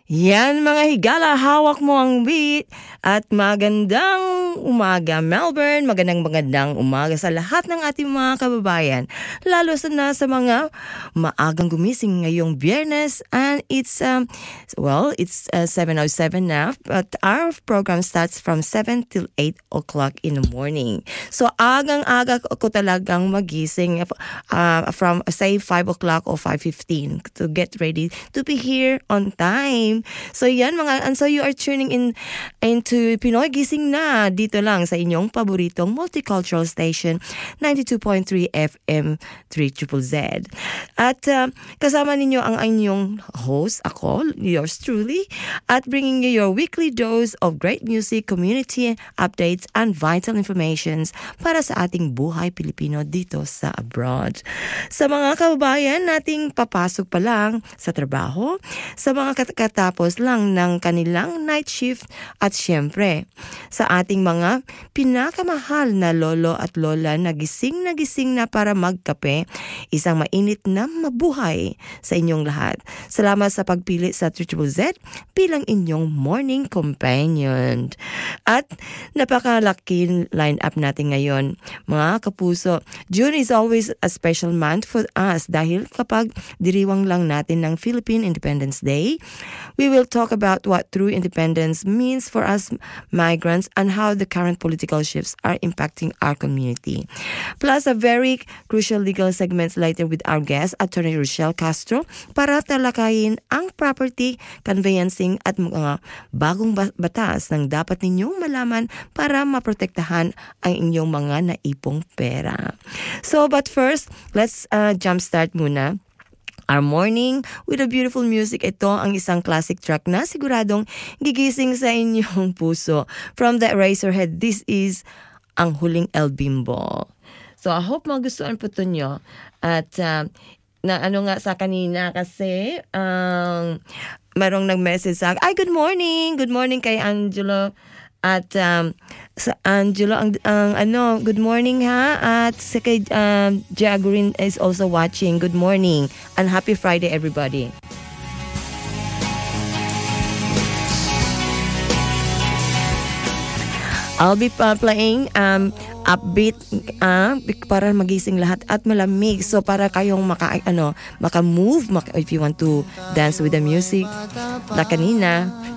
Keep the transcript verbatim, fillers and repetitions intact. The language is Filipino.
Yan mga higala, hawak mo ang beat at magandang umaga Melbourne, magandang magandang umaga sa lahat ng ating mga kababayan, lalo sa na sa mga maagang gumising ngayong Biyernes, and it's um well it's uh, seven oh seven now, but our program starts from seven till eight o'clock in the morning. So agang-aga ko talagang magising uh, from say five o'clock or five fifteen to get ready to be here on time. So yan mga, and so you are tuning in into Pinoy Gising na dito lang sa inyong paboritong multicultural station ninety-two point three F M three Z Z Z. At uh, kasama ninyo ang inyong host, ako, yours truly, at bringing you your weekly dose of great music, community updates, and vital informations para sa ating buhay Pilipino dito sa abroad. Sa mga kababayan nating papasok pa lang sa trabaho, sa mga katatapos lang ng kanilang night shift, at syempre sa ating mga pinakamahal na lolo at lola na gising na gising na para magkape, isang mainit na mabuhay sa inyong lahat. Salamat sa pagpili sa three Z Z Z bilang inyong morning companion. At napakalaki line-up natin ngayon mga kapuso. June is always a special month for us dahil kapag diriwang lang natin ng Philippine Independence Day, we will talk about what true independence means for us migrants and how the current political shifts are impacting our community. Plus a very crucial legal segments later with our guest, Attorney Rochelle Castro, para talakayin ang property conveyancing at mga bagong batas ng dapat ninyong malaman para maprotektahan ang inyong mga naipong pera. So but first, let's uh, jumpstart muna our morning with a beautiful music. Ito ang isang classic track na siguradong gigising sa inyong puso. From the Eraserhead, this is Ang Huling El Bimbo. So I hope magustuhan po ito nyo. At uh, na ano nga sa kanina kasi um, marong nag-message sa akin, ay good morning, good morning kay Angelo. At um, sa Angelo, ang, ang ano, good morning ha. At sa kay um, Jagurin is also watching. Good morning and happy Friday everybody. I'll be uh, playing um, upbeat uh, para magising lahat at malamig. So para kayong maka, ano, maka-move, maka, if you want to dance with the music. Na kanina,